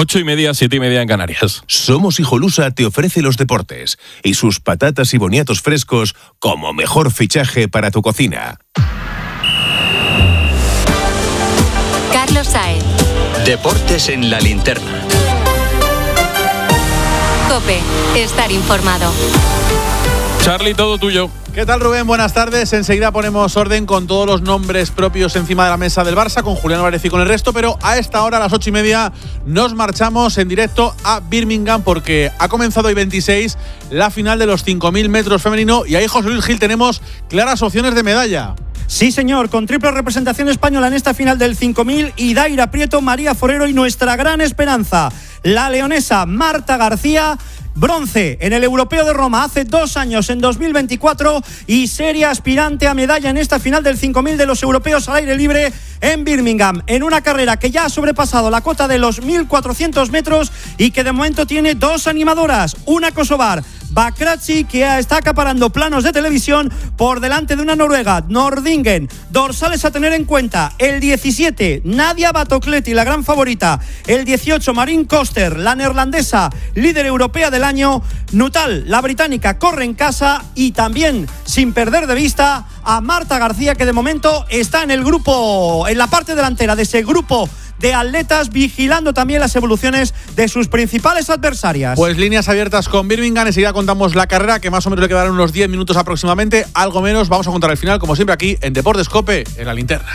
8:30, 7:30 en Canarias. Somos Hijolusa te ofrece los deportes y sus patatas y boniatos frescos como mejor fichaje para tu cocina. Carlos Saez. Deportes en la linterna. COPE. Estar informado. Charly, todo tuyo. ¿Qué tal, Rubén? Buenas tardes. Enseguida ponemos orden con todos los nombres propios encima de la mesa del Barça, con Julián Álvarez y con el resto, pero a esta hora, a las 8:30, nos marchamos en directo a Birmingham porque ha comenzado hoy 26 la final de los 5.000 metros femenino y ahí, José Luis Gil, tenemos claras opciones de medalla. Sí, señor, con triple representación española en esta final del 5.000, Idaira Prieto, María Forero y nuestra gran esperanza, la leonesa Marta García. Bronce en el Europeo de Roma hace 2 años, en 2024, y seria aspirante a medalla en esta final del 5.000 de los europeos al aire libre en Birmingham, en una carrera que ya ha sobrepasado la cota de los 1.400 metros y que de momento tiene 2 animadoras, una kosovar, Bakrachi, que está acaparando planos de televisión por delante de una noruega, Nordingen. Dorsales a tener en cuenta: el 17, Nadia Batocleti, la gran favorita; el 18, Marin Koster, la neerlandesa, líder europea del año; Nuttall, la británica, corre en casa; y también, sin perder de vista, a Marta García, que de momento está en el grupo, en la parte delantera de ese grupo de atletas, vigilando también las evoluciones de sus principales adversarias. Pues líneas abiertas con Birmingham. Enseguida contamos la carrera, que más o menos le quedarán unos 10 minutos aproximadamente, algo menos. Vamos a contar el final, como siempre, aquí en Deportes COPE, en la linterna.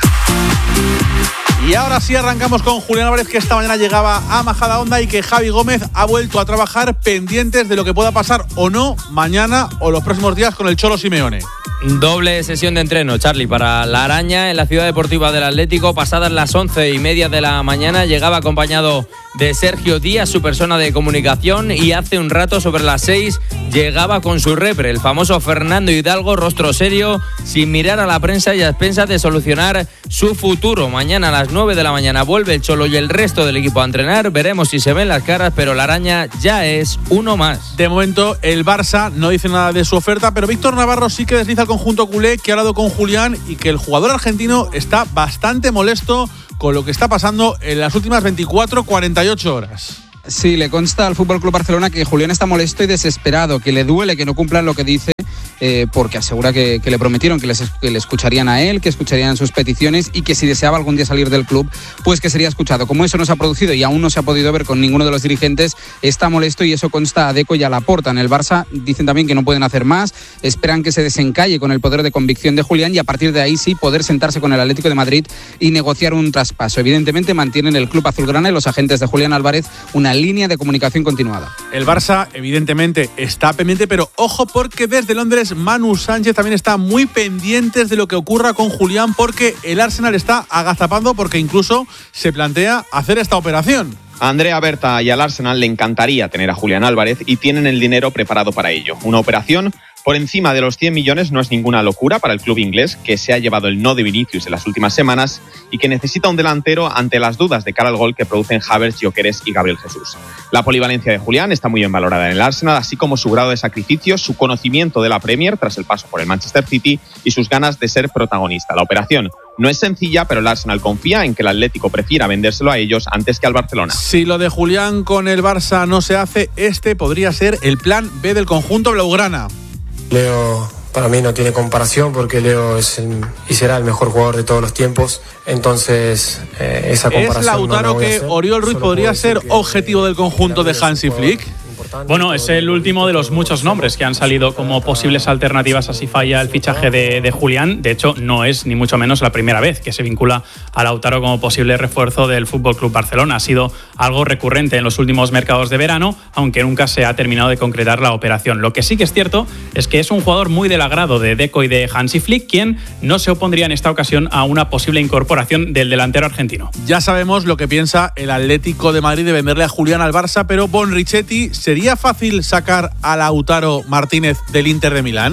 Y ahora sí arrancamos con Julián Álvarez, que esta mañana llegaba a Majadahonda y que Javi Gómez ha vuelto a trabajar, pendientes de lo que pueda pasar o no mañana o los próximos días con el Cholo Simeone. Doble sesión de entreno, Charly, para la Araña en la Ciudad Deportiva del Atlético. Pasadas las 11:30 de la mañana, llegaba acompañado de Sergio Díaz, su persona de comunicación, y hace un rato, sobre las 6, llegaba con su repre, el famoso Fernando Hidalgo, rostro serio, sin mirar a la prensa y a expensas de solucionar su futuro. Mañana a las 9 de la mañana vuelve el Cholo y el resto del equipo a entrenar. Veremos si se ven las caras, pero la Araña ya es uno más. De momento, el Barça no dice nada de su oferta, pero Víctor Navarro sí que desliza al conjunto culé, que ha hablado con Julián, y que el jugador argentino está bastante molesto con lo que está pasando en las últimas 24-48 horas. Sí, le consta al FC Barcelona que Julián está molesto y desesperado, que le duele que no cumplan lo que dice, porque asegura que le prometieron que le escucharían a él, que escucharían sus peticiones y que si deseaba algún día salir del club, pues que sería escuchado. Como eso no se ha producido y aún no se ha podido ver con ninguno de los dirigentes, está molesto, y eso consta a Deco y a Laporta. En el Barça dicen también que no pueden hacer más, esperan que se desencalle con el poder de convicción de Julián y a partir de ahí sí poder sentarse con el Atlético de Madrid y negociar un traspaso. Evidentemente mantienen el club azulgrana y los agentes de Julián Álvarez una línea de comunicación continuada. El Barça evidentemente está pendiente, pero ojo, porque desde Londres Manu Sánchez también está muy pendientes de lo que ocurra con Julián, porque el Arsenal está agazapando, porque incluso se plantea hacer esta operación. A Andrea Berta y al Arsenal le encantaría tener a Julián Álvarez y tienen el dinero preparado para ello. Una operación por encima de los 100 millones no es ninguna locura para el club inglés, que se ha llevado el no de Vinicius en las últimas semanas y que necesita un delantero ante las dudas de cara al gol que producen Havertz, Gyökeres y Gabriel Jesús. La polivalencia de Julián está muy bien valorada en el Arsenal, así como su grado de sacrificio, su conocimiento de la Premier tras el paso por el Manchester City y sus ganas de ser protagonista. La operación no es sencilla, pero el Arsenal confía en que el Atlético prefiera vendérselo a ellos antes que al Barcelona. Si lo de Julián con el Barça no se hace, este podría ser el plan B del conjunto blaugrana. Leo para mí no tiene comparación, porque Leo es y será el mejor jugador de todos los tiempos. Entonces esa comparación. ¿Es Lautaro no que Oriol Ruiz podría ser objetivo del conjunto de Hansi Flick? Bueno, es el último de los muchos nombres que han salido como posibles alternativas a si falla el fichaje de Julián. De hecho, no es ni mucho menos la primera vez que se vincula a Lautaro como posible refuerzo del FC Barcelona. Ha sido algo recurrente en los últimos mercados de verano, aunque nunca se ha terminado de concretar la operación. Lo que sí que es cierto es que es un jugador muy del agrado de Deco y de Hansi Flick, quien no se opondría en esta ocasión a una posible incorporación del delantero argentino. Ya sabemos lo que piensa el Atlético de Madrid de venderle a Julián al Barça, pero Bonrichetti, ¿sería fácil sacar a Lautaro Martínez del Inter de Milán?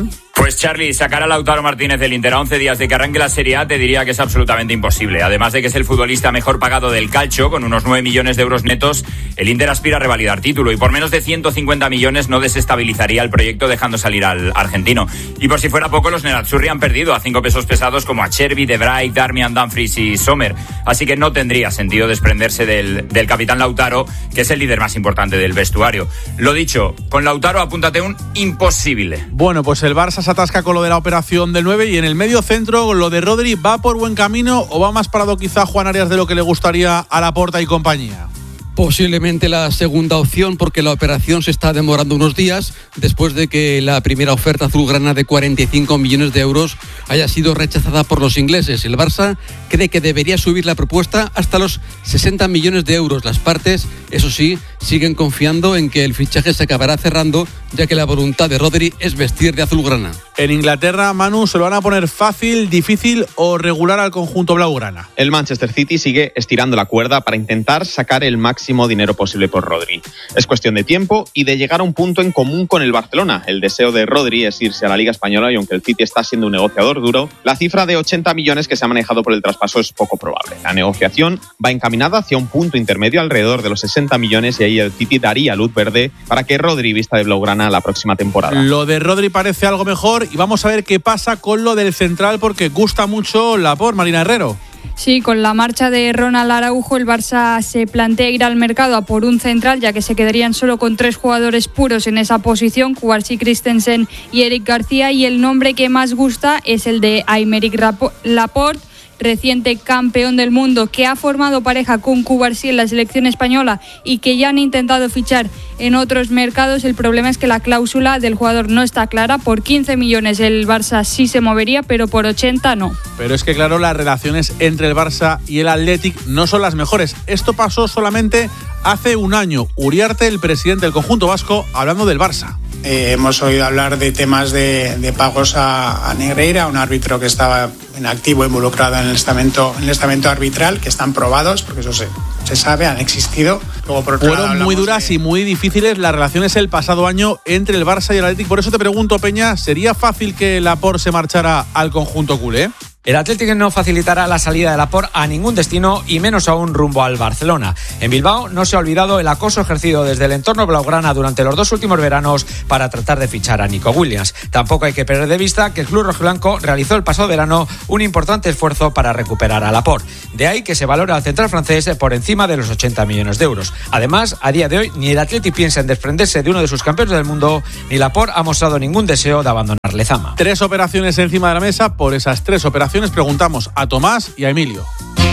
Pues Charlie, sacar a Lautaro Martínez del Inter a 11 días de que arranque la Serie A te diría que es absolutamente imposible. Además de que es el futbolista mejor pagado del calcio, con unos 9 millones de euros netos, el Inter aspira a revalidar título y por menos de 150 millones no desestabilizaría el proyecto dejando salir al argentino. Y por si fuera poco, los nerazzurri han perdido a 5 pesos pesados como a Chervi, De Vrij, Darmian, Dumfries y Sommer. Así que no tendría sentido desprenderse del capitán Lautaro, que es el líder más importante del vestuario. Lo dicho, con Lautaro apúntate un imposible. Bueno, pues el Barça se atasca con lo de la operación del 9 y en el medio centro lo de Rodri, ¿va por buen camino o va más parado quizá Juan Arias de lo que le gustaría a Laporta y compañía? Posiblemente la segunda opción, porque la operación se está demorando unos días después de que la primera oferta azulgrana de 45 millones de euros haya sido rechazada por los ingleses. El Barça cree que debería subir la propuesta hasta los 60 millones de euros. Las partes, eso sí, siguen confiando en que el fichaje se acabará cerrando, ya que la voluntad de Rodri es vestir de azulgrana. En Inglaterra, Manu, ¿se lo van a poner fácil, difícil o regular al conjunto blaugrana? El Manchester City sigue estirando la cuerda para intentar sacar el máximo dinero posible por Rodri. Es cuestión de tiempo y de llegar a un punto en común con el Barcelona. El deseo de Rodri es irse a la Liga Española y aunque el City está siendo un negociador duro, la cifra de 80 millones que se ha manejado por el traspaso es poco probable. La negociación va encaminada hacia un punto intermedio alrededor de los 60 millones y ahí el City daría luz verde para que Rodri vista de blaugrana la próxima temporada. Lo de Rodri parece algo mejor y vamos a ver qué pasa con lo del central porque gusta mucho Laporte, Marina Herrero. Sí, con la marcha de Ronald Araujo, el Barça se plantea ir al mercado a por un central, ya que se quedarían solo con 3 jugadores puros en esa posición, Cubarsí, Christensen y Eric García, y el nombre que más gusta es el de Aymeric Laporte, reciente campeón del mundo, que ha formado pareja con Cubarsí en la selección española y que ya han intentado fichar en otros mercados. El problema es que la cláusula del jugador no está clara. Por 15 millones el Barça sí se movería, pero por 80 no. Pero es que claro, las relaciones entre el Barça y el Athletic no son las mejores. Esto pasó solamente hace un año. Uriarte, el presidente del conjunto vasco, hablando del Barça. Hemos oído hablar de temas de pagos a Negreira, un árbitro que estaba en activo involucrado en el estamento arbitral, que están probados, porque eso se sabe, han existido. Luego, por otro Fueron muy duras y muy difíciles las relaciones el pasado año entre el Barça y el Athletic. Por eso te pregunto, Peña, ¿sería fácil que Laporte se marchara al conjunto culé? El Athletic no facilitará la salida de Laporte a ningún destino y menos aún rumbo al Barcelona. En Bilbao no se ha olvidado el acoso ejercido desde el entorno blaugrana durante los 2 últimos veranos para tratar de fichar a Nico Williams. Tampoco hay que perder de vista que el club rojiblanco realizó el pasado verano un importante esfuerzo para recuperar a Laporte. De ahí que se valora al central francés por encima de los 80 millones de euros. Además, a día de hoy ni el Athletic piensa en desprenderse de uno de sus campeones del mundo, ni Laporte ha mostrado ningún deseo de abandonar Lezama. 3 operaciones encima de la mesa. Por esas 3 operaciones preguntamos a Tomás y a Emilio.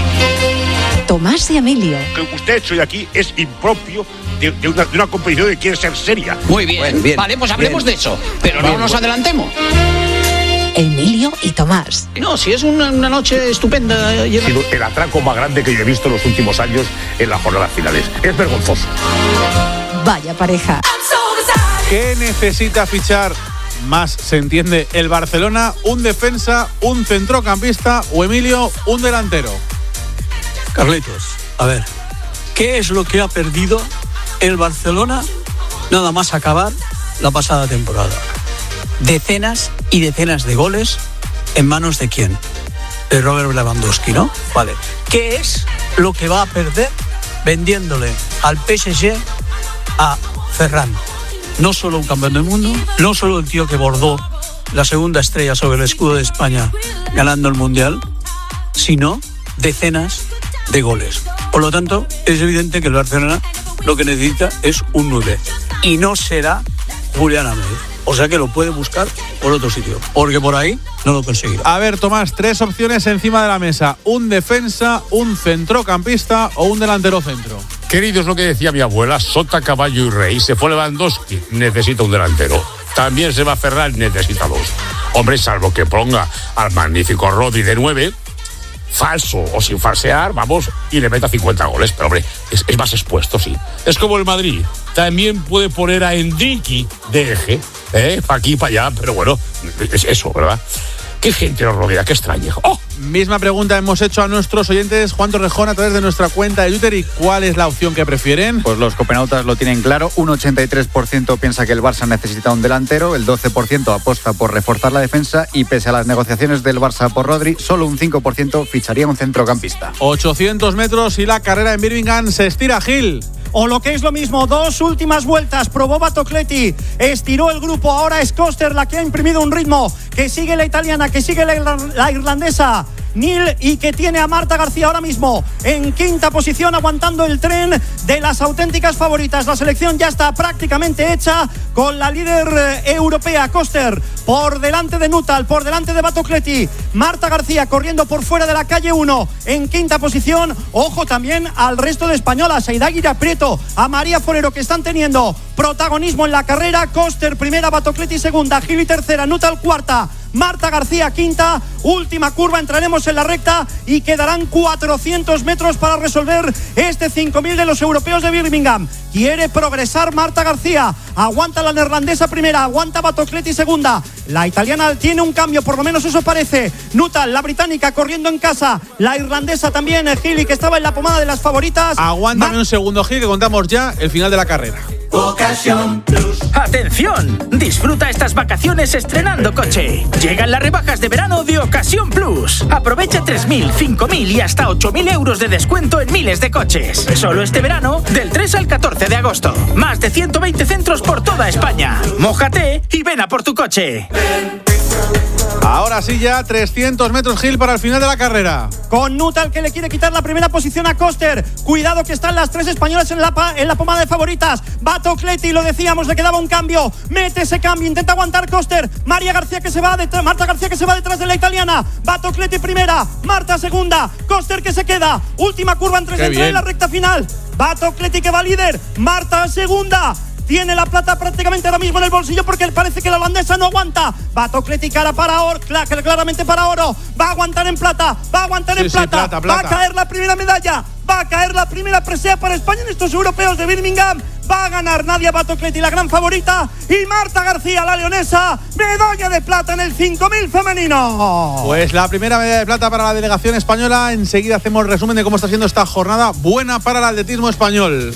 Tomás y Emilio. Que usted hoy aquí es impropio de una competición que quiere ser seria. Muy bien, bien. Vale, pues hablemos de eso, pero no nos adelantemos. Emilio y Tomás. No, si es una noche estupenda. Ha sido el atraco más grande que yo he visto en los últimos años en las jornadas finales. Es vergonzoso. Vaya pareja. ¿Qué necesita fichar más, se entiende, el Barcelona? ¿Un defensa, un centrocampista o, Emilio, un delantero? Carlitos, a ver, ¿qué es lo que ha perdido el Barcelona nada más acabar la pasada temporada? Decenas y decenas de goles en manos de ¿quién? De Robert Lewandowski, ¿no? Vale. ¿Qué es lo que va a perder vendiéndole al PSG a Ferran? No solo un campeón del mundo, no solo el tío que bordó la segunda estrella sobre el escudo de España ganando el Mundial, sino decenas de goles. Por lo tanto, es evidente que el Barcelona lo que necesita es un 9 y no será Julián Álvarez. O sea que lo puede buscar por otro sitio, porque por ahí no lo conseguirá. A ver, Tomás, 3 opciones encima de la mesa. Un defensa, un centrocampista o un delantero centro. Querido, es lo que decía mi abuela, sota, caballo y rey. Se fue Lewandowski, necesita un delantero. También se va Ferran, necesita 2. Hombre, salvo que ponga al magnífico Rodri de 9, falso o sin falsear, vamos, y le meta 50 goles. Pero, hombre, es más expuesto, sí. Es como el Madrid. También puede poner a Endrique de eje, para aquí y para allá, pero bueno, es eso, ¿verdad? qué gente nos rodea, qué extraña. ¡Oh! Misma pregunta hemos hecho a nuestros oyentes, Juan Torrejón, a través de nuestra cuenta de Twitter. ¿Y cuál es la opción que prefieren? Pues los copenautas lo tienen claro. Un 83% piensa que el Barça necesita un delantero, el 12% aposta por reforzar la defensa y pese a las negociaciones del Barça por Rodri, solo un 5% ficharía un centrocampista. 800 metros y la carrera en Birmingham se estira, Gil. O lo que es lo mismo, 2 últimas vueltas, probó Batocletti, estiró el grupo, ahora es Koster la que ha imprimido un ritmo, que sigue la italiana, que sigue la irlandesa, Neil, y que tiene a Marta García ahora mismo en quinta posición, aguantando el tren de las auténticas favoritas. La selección ya está prácticamente hecha con la líder europea, Koster, por delante de Nuttall, por delante de Batocletti, Marta García corriendo por fuera de la calle 1 en quinta posición. Ojo también al resto de españolas, a Idaguirre Prieto, a María Forero, que están teniendo protagonismo en la carrera. Koster primera, Batocletti segunda, Gili tercera, Nuttall cuarta, Marta García quinta. Última curva, entraremos en la recta y quedarán 400 metros para resolver este 5.000 de los europeos de Birmingham. Quiere progresar Marta García, aguanta la neerlandesa primera, aguanta Batocletti segunda, la italiana tiene un cambio, por lo menos eso parece. Nuttall, la británica, corriendo en casa, la irlandesa también, Gili, que estaba en la pomada de las favoritas. Aguántame un segundo, Gil, que contamos ya el final de la carrera. Ocasión Plus. ¡Atención! Disfruta estas vacaciones estrenando coche. Llegan las rebajas de verano de Ocasión Plus. Aprovecha 3.000, 5.000 y hasta 8.000 euros de descuento en miles de coches. Solo este verano, del 3 al 14 de agosto. Más de 120 centros por toda España. Mójate y ven a por tu coche. Ahora sí ya 300 metros, Gil, para el final de la carrera. Con Nuttall, que le quiere quitar la primera posición a Koster. Cuidado que están las 3 españolas en la pomada de favoritas. Batocletti, lo decíamos, le quedaba un cambio. Mete ese cambio, intenta aguantar Koster. María García que se va detrás, Marta García que se va detrás de la italiana. Batocletti primera, Marta segunda, Koster que se queda. Última curva antes de entrar en la recta final. Batocletti que va líder, Marta segunda. Tiene la plata prácticamente ahora mismo en el bolsillo porque parece que la holandesa no aguanta. Batocletti cara para oro, claramente para oro. Va a aguantar en plata, va a aguantar en plata. Va a caer la primera medalla, va a caer la primera presea para España en estos europeos de Birmingham. Va a ganar Nadia Batocletti, la gran favorita, y Marta García, la leonesa, medalla de plata en el 5.000 femenino. Pues la primera medalla de plata para la delegación española. Enseguida hacemos resumen de cómo está siendo esta jornada buena para el atletismo español.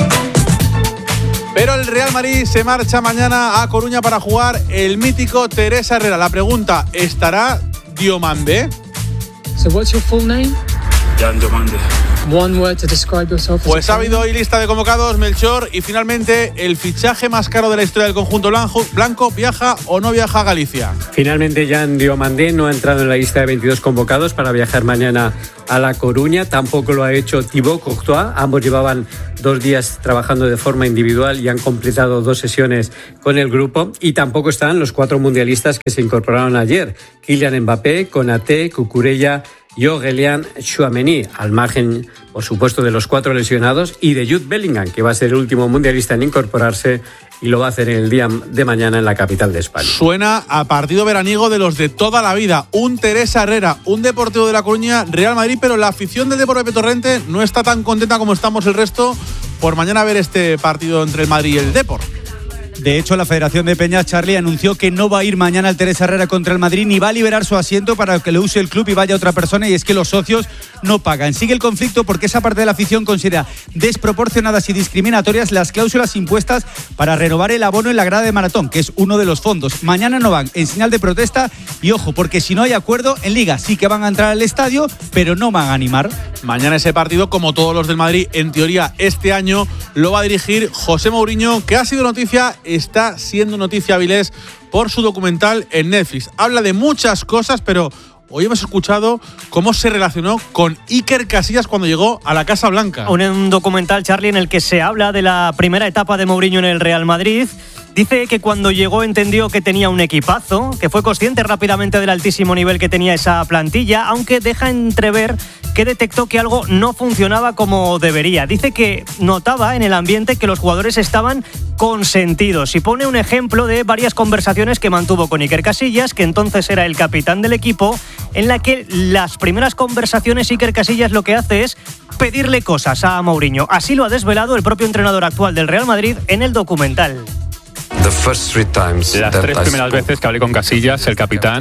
Pero el Real Madrid se marcha mañana a Coruña para jugar el mítico Teresa Herrera. La pregunta, ¿estará Diomande? So what's your full name? Jan Diomande. One word to describe yourself. Pues ha habido hoy lista de convocados, Melchor, y finalmente el fichaje más caro de la historia del conjunto blanco, ¿viaja o no viaja a Galicia? Finalmente Jan Diomande no ha entrado en la lista de 22 convocados para viajar mañana a La Coruña, tampoco lo ha hecho Thibaut Courtois. Ambos llevaban 2 días trabajando de forma individual y han completado 2 sesiones con el grupo, y tampoco están los 4 mundialistas que se incorporaron ayer: Kylian Mbappé, Konaté, Cucurella y Aurélien Tchouaméni, al margen, por supuesto, de los 4 lesionados y de Jude Bellingham, que va a ser el último mundialista en incorporarse y lo va a hacer en el día de mañana en la capital de España. Suena a partido veraniego de los de toda la vida. Un Teresa Herrera, un Deportivo de La Coruña, Real Madrid, pero la afición del Deportivo de Petorrente no está tan contenta como estamos el resto por mañana ver este partido entre el Madrid y el Depor. De hecho, la Federación de Peñas, Charlie, anunció que no va a ir mañana el Teresa Herrera contra el Madrid, ni va a liberar su asiento para que lo use el club y vaya otra persona, y es que los socios no pagan. Sigue el conflicto porque esa parte de la afición considera desproporcionadas y discriminatorias las cláusulas impuestas para renovar el abono en la grada de maratón, que es uno de los fondos. Mañana no van, en señal de protesta, y ojo, porque si no hay acuerdo en Liga sí que van a entrar al estadio, pero no van a animar. Mañana ese partido, como todos los del Madrid, en teoría este año lo va a dirigir José Mourinho, que ha sido noticia, está siendo noticia Avilés por su documental en Netflix. Habla de muchas cosas, pero hoy hemos escuchado cómo se relacionó con Iker Casillas cuando llegó a la Casa Blanca. Un documental, Charlie, en el que se habla de la primera etapa de Mourinho en el Real Madrid. Dice que cuando llegó entendió que tenía un equipazo, que fue consciente rápidamente del altísimo nivel que tenía esa plantilla, aunque deja entrever que detectó que algo no funcionaba como debería. Dice que notaba en el ambiente que los jugadores estaban consentidos y pone un ejemplo de varias conversaciones que mantuvo con Iker Casillas, que entonces era el capitán del equipo, en la que las primeras conversaciones Iker Casillas lo que hace es pedirle cosas a Mourinho. Así lo ha desvelado el propio entrenador actual del Real Madrid en el documental. Las 3 primeras veces que hablé con Casillas, el capitán,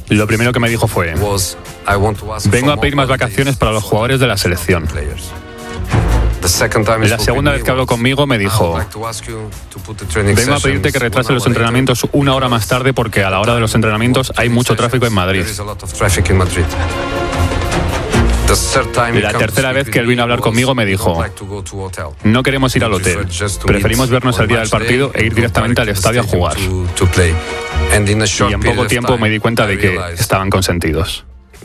Lo primero que me dijo fue: vengo a pedir más vacaciones para los jugadores de la selección. La segunda vez que habló conmigo me dijo: vengo a pedirte que retrase los entrenamientos 1 hora más tarde porque a la hora de los entrenamientos hay mucho tráfico en Madrid. La tercera vez que él vino a hablar conmigo me dijo: no queremos ir al hotel, preferimos vernos el día del partido e ir directamente al estadio a jugar. Y en poco tiempo me di cuenta de que estaban consentidos.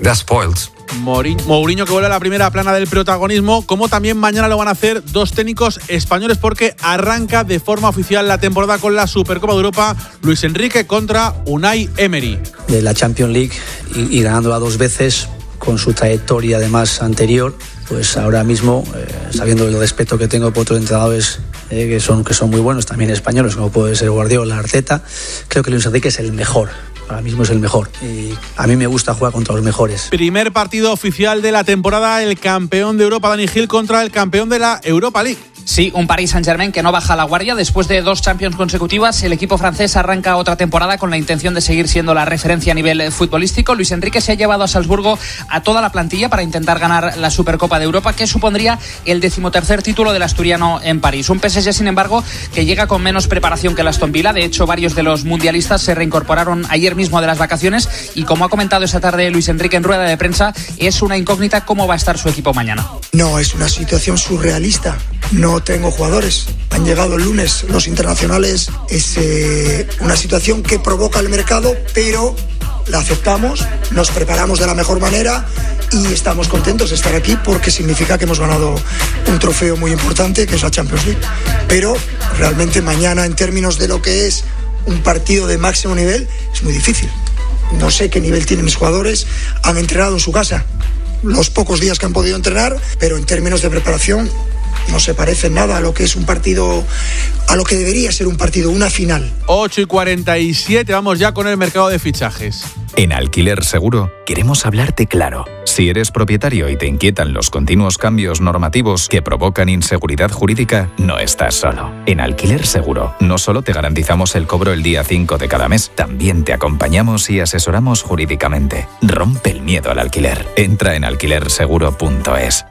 Mourinho que vuelve a la primera plana del protagonismo, como también mañana lo van a hacer dos técnicos españoles porque arranca de forma oficial la temporada con la Supercopa de Europa. Luis Enrique contra Unai Emery. De la Champions League y ganándola 2 veces, con su trayectoria además anterior, pues ahora mismo, sabiendo el respeto que tengo por otros entrenadores que son muy buenos, también españoles, como puede ser Guardiola, Arteta, creo que Luis Enrique es el mejor. Ahora mismo es el mejor y a mí me gusta jugar contra los mejores. Primer partido oficial de la temporada, el campeón de Europa, Dani Gil, contra el campeón de la Europa League. Sí, un Paris Saint-Germain que no baja la guardia. Después de 2 Champions consecutivas, el equipo francés arranca otra temporada con la intención de seguir siendo la referencia a nivel futbolístico. Luis Enrique se ha llevado a Salzburgo a toda la plantilla para intentar ganar la Supercopa de Europa, que supondría el 13º título del asturiano en París. Un PSG, sin embargo, que llega con menos preparación que el Aston Villa. De hecho, varios de los mundialistas se reincorporaron ayer mismo de las vacaciones y, como ha comentado esta tarde Luis Enrique en rueda de prensa, es una incógnita cómo va a estar su equipo mañana. No, es una situación surrealista. No tengo jugadores. Han llegado el lunes los internacionales. Es una situación que provoca el mercado, pero la aceptamos, nos preparamos de la mejor manera y estamos contentos de estar aquí porque significa que hemos ganado un trofeo muy importante, que es la Champions League. Pero realmente mañana, en términos de lo que es un partido de máximo nivel, es muy difícil. No sé qué nivel tienen mis jugadores. Han entrenado en su casa los pocos días que han podido entrenar, pero en términos de preparación no se parece nada a lo que es un partido, a lo que debería ser un partido, una final. 8:47, vamos ya con el mercado de fichajes. En Alquiler Seguro queremos hablarte claro. Si eres propietario y te inquietan los continuos cambios normativos que provocan inseguridad jurídica, no estás solo. En Alquiler Seguro no solo te garantizamos el cobro el día 5 de cada mes, también te acompañamos y asesoramos jurídicamente. Rompe el miedo al alquiler. Entra en alquilerseguro.es.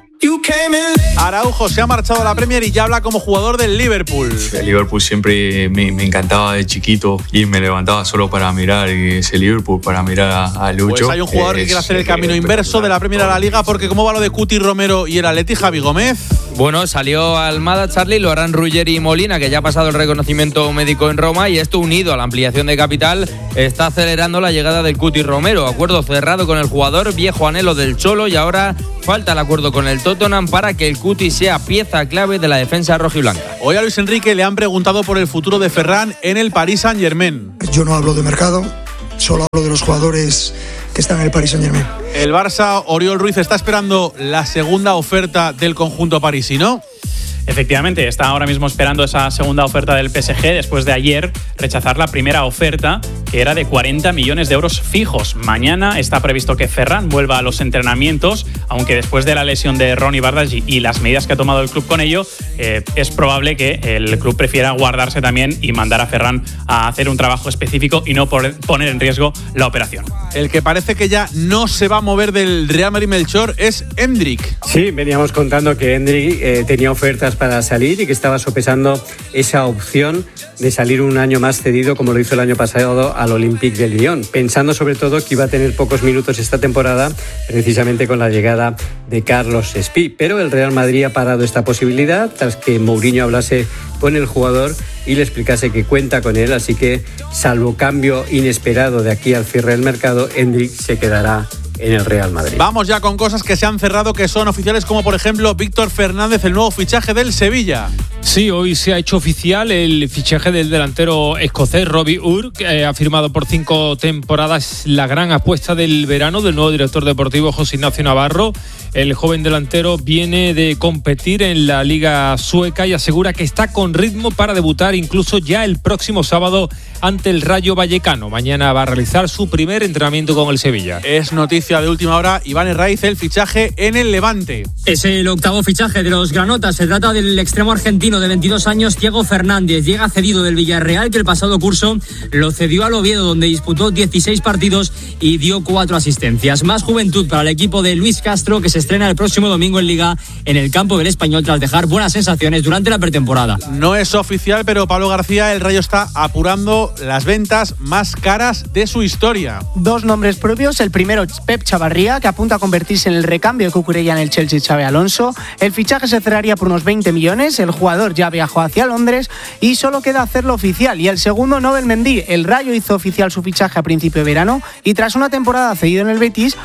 Araujo se ha marchado a la Premier y ya habla como jugador del Liverpool. El Liverpool siempre me encantaba de chiquito y me levantaba solo para mirar ese Liverpool, para mirar a Lucho. Pues hay un jugador que quiere hacer el camino inverso de la Premier a la Liga, porque ¿cómo va lo de Cuti Romero y el Atleti, Javi Gómez? Bueno, salió Almada, Charlie, lo harán Ruggeri y Molina, que ya ha pasado el reconocimiento médico en Roma, y esto unido a la ampliación de capital está acelerando la llegada del Cuti Romero. Acuerdo cerrado con el jugador, viejo anhelo del Cholo, y ahora falta el acuerdo con el Tottenham para que el Cuti sea pieza clave de la defensa rojiblanca. Hoy a Luis Enrique le han preguntado por el futuro de Ferran en el Paris Saint-Germain. Yo no hablo de mercado, solo hablo de los jugadores que están en el Paris Saint-Germain. El Barça, Oriol Ruiz, está esperando la segunda oferta del conjunto parisino. Efectivamente, está ahora mismo esperando esa segunda oferta del PSG después de ayer rechazar la primera oferta, que era de 40 millones de euros fijos. Mañana está previsto que Ferran vuelva a los entrenamientos, aunque después de la lesión de Ronny Bardghji y las medidas que ha tomado el club con ello, es probable que el club prefiera guardarse también y mandar a Ferran a hacer un trabajo específico y no poner en riesgo la operación. El que parece que ya no se va a mover del Real Madrid, Melchor, es Endrick. Sí, veníamos contando que Endrick tenía ofertas para salir y que estaba sopesando esa opción de salir un año más cedido, como lo hizo el año pasado al Olympique de Lyon, pensando sobre todo que iba a tener pocos minutos esta temporada, precisamente con la llegada de Carlos Espí. Pero el Real Madrid ha parado esta posibilidad tras que Mourinho hablase con el jugador y le explicase que cuenta con él, así que, salvo cambio inesperado de aquí al cierre del mercado, Endrick se quedará en el Real Madrid. Vamos ya con cosas que se han cerrado, que son oficiales, como por ejemplo Víctor Fernández, el nuevo fichaje del Sevilla. Sí, hoy se ha hecho oficial el fichaje del delantero escocés Robbie Ur, que ha firmado por 5 temporadas, la gran apuesta del verano del nuevo director deportivo José Ignacio Navarro. El joven delantero viene de competir en la Liga Sueca y asegura que está con ritmo para debutar incluso ya el próximo sábado ante el Rayo Vallecano. Mañana va a realizar su primer entrenamiento con el Sevilla. Es noticia de última hora, Iván Herraiz, el fichaje en el Levante. Es el octavo fichaje de los granotas. Se trata del extremo argentino 21 de 22 años, Thiago Fernández, llega cedido del Villarreal, que el pasado curso lo cedió al Oviedo, donde disputó 16 partidos y dio 4 asistencias. Más juventud para el equipo de Luis Castro, que se estrena el próximo domingo en Liga en el campo del Español tras dejar buenas sensaciones durante la pretemporada. No es oficial, pero Pablo García, el Rayo está apurando las ventas más caras de su historia. 2 nombres propios, el primero Pep Chavarría, que apunta a convertirse en el recambio de Cucurella en el Chelsea Xabi Alonso. El fichaje se cerraría por unos 20 millones, el jugador ya viajó hacia Londres y solo queda hacerlo oficial. Y el segundo, Nobel Mendy, el Rayo hizo oficial su fichaje a principio de verano y tras una temporada cedido en el Betis,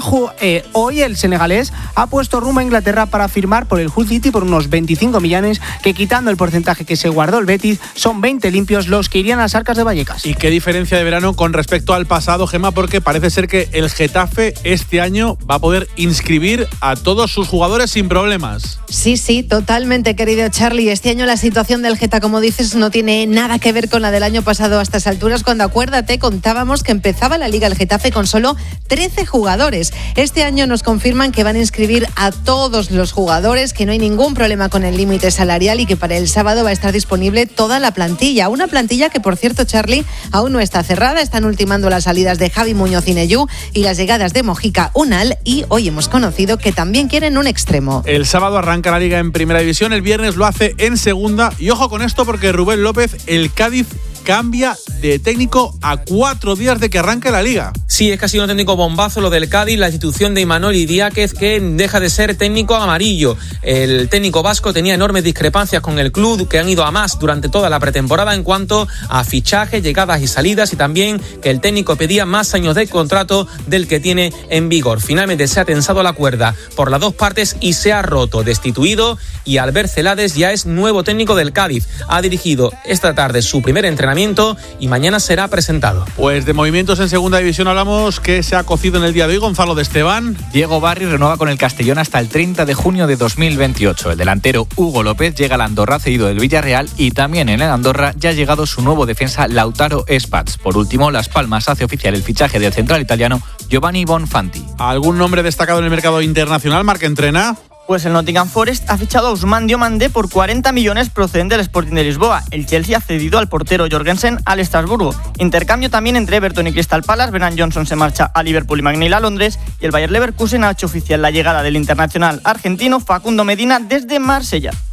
hoy el senegalés ha puesto rumbo a Inglaterra para firmar por el Hull City por unos 25 millones, que quitando el porcentaje que se guardó el Betis, son 20 limpios los que irían a las arcas de Vallecas. ¿Y qué diferencia de verano con respecto al pasado, Gemma? Porque parece ser que el Getafe este año va a poder inscribir a todos sus jugadores sin problemas. Sí, totalmente, querido Charlie. Este año la situación del Geta, como dices, no tiene nada que ver con la del año pasado a estas alturas, cuando, acuérdate, contábamos que empezaba la Liga el Getafe con solo 13 jugadores. Este año nos confirman que van a inscribir a todos los jugadores, que no hay ningún problema con el límite salarial y que para el sábado va a estar disponible toda la plantilla. Una plantilla que, por cierto, Charlie, aún no está cerrada. Están ultimando las salidas de Javi Muñoz y Neyú y las llegadas de Mojica Unal, y hoy hemos conocido que también quieren un extremo. El sábado arranca la Liga en Primera División, el viernes lo hace en Segunda, y ojo con esto porque Rubén López, el Cádiz cambia de técnico a 4 días de que arranque la Liga. Sí, es que ha sido un técnico bombazo lo del Cádiz, la institución de Imanol Idiáquez, que deja de ser técnico amarillo. El técnico vasco tenía enormes discrepancias con el club, que han ido a más durante toda la pretemporada en cuanto a fichajes, llegadas y salidas, y también que el técnico pedía más años de contrato del que tiene en vigor. Finalmente se ha tensado la cuerda por las dos partes y se ha roto, destituido, y Albert Celades ya es nuevo técnico del Cádiz. Ha dirigido esta tarde su primer entrenamiento y mañana será presentado. Pues de movimientos en Segunda División hablamos, que se ha cocido en el día de hoy. Gonzalo de Esteban. Diego Barri renueva con el Castellón hasta el 30 de junio de 2028. El delantero Hugo López llega al Andorra cedido del Villarreal, y también en el Andorra ya ha llegado su nuevo defensa Lautaro Spats. Por último, Las Palmas hace oficial el fichaje del central italiano Giovanni Bonfanti. ¿Algún nombre destacado en el mercado internacional, Marc Entrena? Pues el Nottingham Forest ha fichado a Ousmane Diomandé por 40 millones procedente del Sporting de Lisboa. El Chelsea ha cedido al portero Jorgensen al Estrasburgo. Intercambio también entre Everton y Crystal Palace. Brennan Johnson se marcha a Liverpool y McNeil a Londres. Y el Bayer Leverkusen ha hecho oficial la llegada del internacional argentino Facundo Medina desde Marsella.